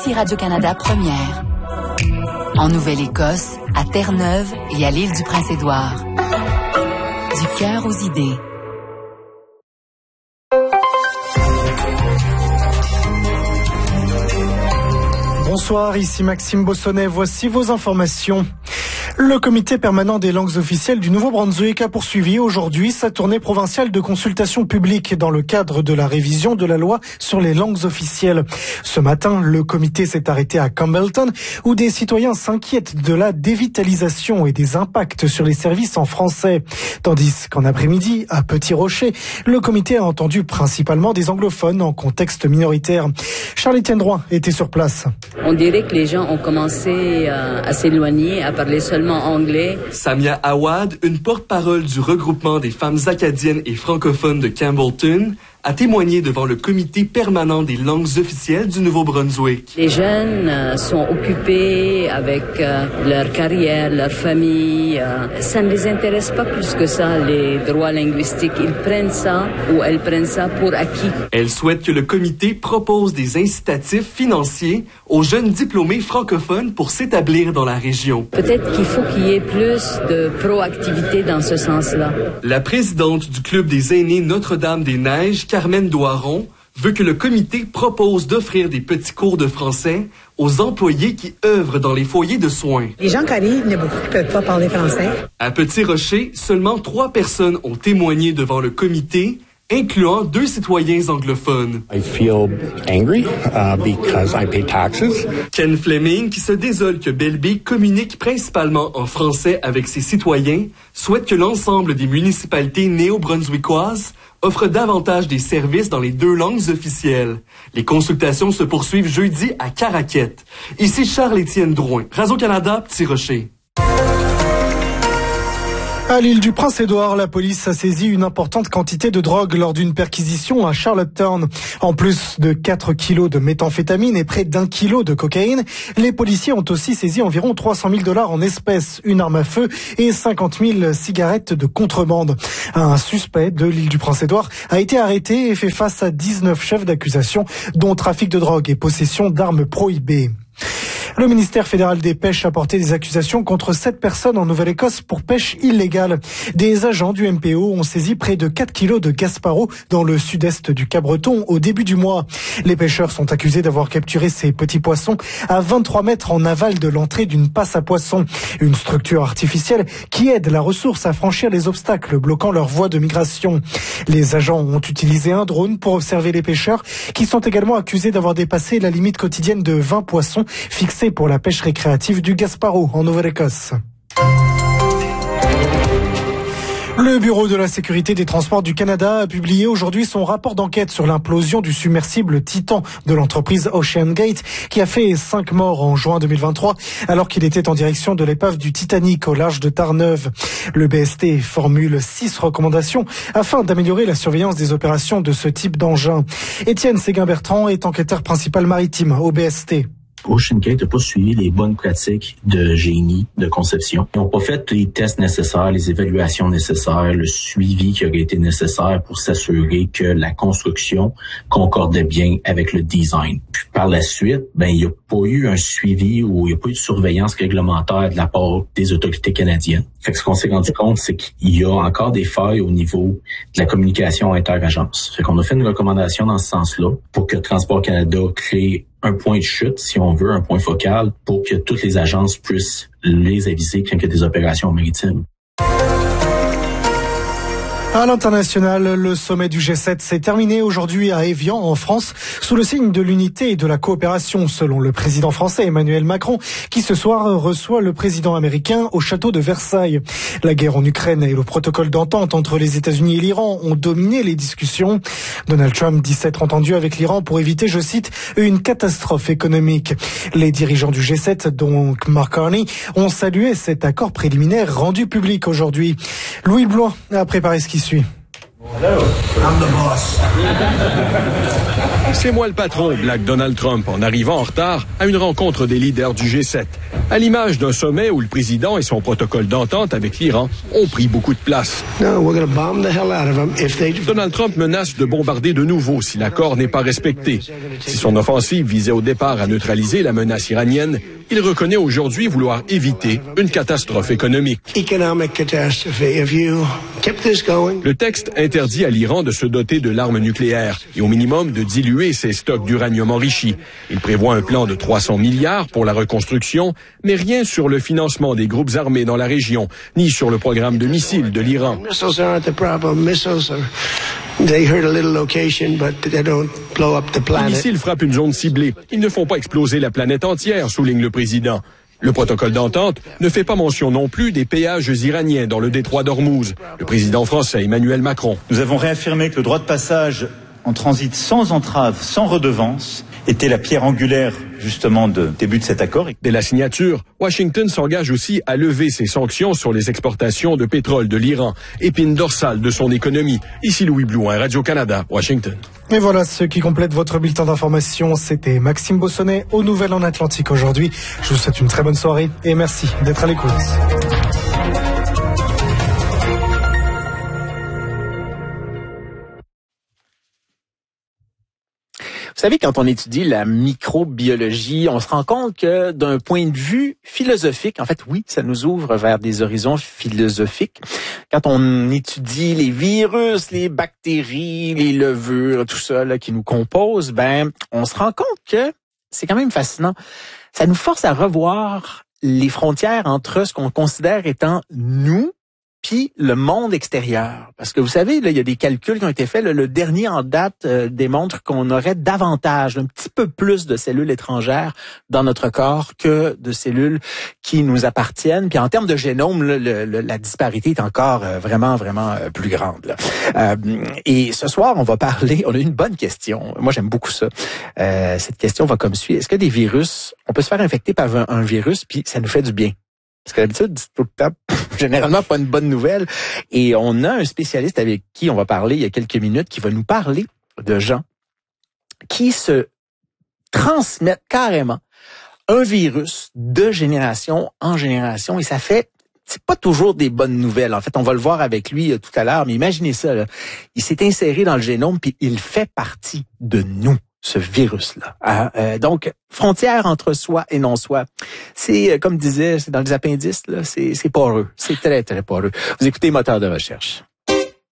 ici Radio-Canada Première. En Nouvelle-Écosse, à Terre-Neuve et à l'île du Prince-Édouard. Du cœur aux idées. Bonsoir, ici Maxime Bossonnet. Voici vos informations. Le comité permanent des langues officielles du Nouveau-Brunswick a poursuivi aujourd'hui sa tournée provinciale de consultation publique dans le cadre de la révision de la loi sur les langues officielles. Ce matin, le comité s'est arrêté à Campbellton où des citoyens s'inquiètent de la dévitalisation et des impacts sur les services en français. Tandis qu'en après-midi, à Petit Rocher, le comité a entendu principalement des anglophones en contexte minoritaire. Charles-Étienne Drouin était sur place. On dirait que les gens ont commencé à s'éloigner, à parler seulement anglais. Samia Awad, une porte-parole du regroupement des femmes acadiennes et francophones de Campbellton, a témoigné devant le comité permanent des langues officielles du Nouveau-Brunswick. Les jeunes sont occupés avec leur carrière, leur famille. Ça ne les intéresse pas plus que ça, les droits linguistiques. Ils prennent ça ou elles prennent ça pour acquis. Elle souhaite que le comité propose des incitatifs financiers aux jeunes diplômés francophones pour s'établir dans la région. Peut-être qu'il faut qu'il y ait plus de proactivité dans ce sens-là. La présidente du Club des aînés Notre-Dame-des-Neiges, Carmen Doiron, veut que le comité propose d'offrir des petits cours de français aux employés qui œuvrent dans les foyers de soins. Les gens qui arrivent, il y en a beaucoup qui ne peuvent pas parler français. À Petit Rocher, seulement 3 personnes ont témoigné devant le comité, incluant 2 citoyens anglophones. I feel angry because I pay taxes. Ken Fleming, qui se désole que Bell Bay communique principalement en français avec ses citoyens, souhaite que l'ensemble des municipalités néo-brunswickoises offrent davantage des services dans les 2 langues officielles. Les consultations se poursuivent jeudi à Caraquette. Ici Charles-Étienne Drouin, Radio-Canada, Petit Rocher. À l'île du Prince-Édouard, la police a saisi une importante quantité de drogue lors d'une perquisition à Charlottetown. En plus de 4 kilos de méthamphétamine et près d'1 kilo de cocaïne, les policiers ont aussi saisi environ 300 000 $ en espèces, une arme à feu et 50 000 cigarettes de contrebande. Un suspect de l'île du Prince-Édouard a été arrêté et fait face à 19 chefs d'accusation, dont trafic de drogue et possession d'armes prohibées. Le ministère fédéral des Pêches a porté des accusations contre 7 personnes en Nouvelle-Écosse pour pêche illégale. Des agents du MPO ont saisi près de 4 kilos de Gasparo dans le sud-est du Cap-Breton au début du mois. Les pêcheurs sont accusés d'avoir capturé ces petits poissons à 23 mètres en aval de l'entrée d'une passe à poissons, une structure artificielle qui aide la ressource à franchir les obstacles bloquant leur voie de migration. Les agents ont utilisé un drone pour observer les pêcheurs qui sont également accusés d'avoir dépassé la limite quotidienne de 20 poissons fixée pour la pêche récréative du Gasparo en Nouvelle-Écosse. Le Bureau de la sécurité des transports du Canada a publié aujourd'hui son rapport d'enquête sur l'implosion du submersible Titan de l'entreprise OceanGate qui a fait 5 morts en juin 2023 alors qu'il était en direction de l'épave du Titanic au large de Terre-Neuve. Le BST formule 6 recommandations afin d'améliorer la surveillance des opérations de ce type d'engin. Étienne Séguin-Bertrand est enquêteur principal maritime au BST. OceanGate n'a pas suivi les bonnes pratiques de génie, de conception. Ils n'ont pas fait les tests nécessaires, les évaluations nécessaires, le suivi qui aurait été nécessaire pour s'assurer que la construction concordait bien avec le design. Puis par la suite, il n'y a pas eu un suivi ou il n'y a pas eu de surveillance réglementaire de la part des autorités canadiennes. Fait que ce qu'on s'est rendu compte, c'est qu'il y a encore des failles au niveau de la communication inter-agence. Fait qu'on a fait une recommandation dans ce sens-là pour que Transport Canada crée un point de chute, si on veut, un point focal, pour que toutes les agences puissent les aviser quand il y a des opérations maritimes. À l'international, le sommet du G7 s'est terminé aujourd'hui à Évian, en France, sous le signe de l'unité et de la coopération, selon le président français Emmanuel Macron, qui ce soir reçoit le président américain au château de Versailles. La guerre en Ukraine et le protocole d'entente entre les États-Unis et l'Iran ont dominé les discussions. Donald Trump dit s'être entendu avec l'Iran pour éviter, je cite, une catastrophe économique. Les dirigeants du G7, donc Mark Carney, ont salué cet accord préliminaire rendu public aujourd'hui. Louis Blois a préparé ce qui suit. C'est moi le patron, blague Donald Trump en arrivant en retard à une rencontre des leaders du G7. À l'image d'un sommet où le président et son protocole d'entente avec l'Iran ont pris beaucoup de place. Donald Trump menace de bombarder de nouveau si l'accord n'est pas respecté. Si son offensive visait au départ à neutraliser la menace iranienne, il reconnaît aujourd'hui vouloir éviter une catastrophe économique. Le texte interdit à l'Iran de se doter de l'arme nucléaire et au minimum de diluer ses stocks d'uranium enrichi. Il prévoit un plan de 300 milliards pour la reconstruction, mais rien sur le financement des groupes armés dans la région, ni sur le programme de missiles de l'Iran. Les missiles frappent une zone ciblée. Ils ne font pas exploser la planète entière, souligne le président. Le protocole d'entente ne fait pas mention non plus des péages iraniens dans le détroit d'Ormuz. Le président français Emmanuel Macron. Nous avons réaffirmé que le droit de passage en transit sans entrave, sans redevance, était la pierre angulaire justement de début de cet accord. Dès la signature, Washington s'engage aussi à lever ses sanctions sur les exportations de pétrole de l'Iran, épine dorsale de son économie. Ici Louis Blouin, Radio-Canada, Washington. Et voilà ce qui complète votre bulletin d'information. C'était Maxime Bossonnet aux Nouvelles en Atlantique aujourd'hui. Je vous souhaite une très bonne soirée et merci d'être à l'écoute. Vous savez, quand on étudie la microbiologie, on se rend compte que d'un point de vue philosophique, en fait, oui, ça nous ouvre vers des horizons philosophiques. Quand on étudie les virus, les bactéries, les levures, tout ça là, qui nous compose, on se rend compte que c'est quand même fascinant. Ça nous force à revoir les frontières entre ce qu'on considère étant nous puis le monde extérieur. Parce que vous savez, là, il y a des calculs qui ont été faits. Là, le dernier en date démontre qu'on aurait davantage, un petit peu plus de cellules étrangères dans notre corps que de cellules qui nous appartiennent. Puis en termes de génome, là, la disparité est encore vraiment plus grande. Là. Et ce soir, on va parler, on a une bonne question. Moi, j'aime beaucoup ça. Cette question va comme suit. Est-ce que des virus, on peut se faire infecter par un virus, puis ça nous fait du bien? Parce que d'habitude, c'est tout le temps généralement pas une bonne nouvelle. Et on a un spécialiste avec qui on va parler il y a quelques minutes qui va nous parler de gens qui se transmettent carrément un virus de génération en génération. Et ça fait, c'est pas toujours des bonnes nouvelles. En fait, on va le voir avec lui tout à l'heure. Mais imaginez ça, là. Il s'est inséré dans le génome puis il fait partie de nous. Ce virus-là. Donc, frontière entre soi et non-soi. C'est, comme disait, c'est dans les appendices, là, c'est poreux. C'est très, très poreux. Vous écoutez Moteur de recherche.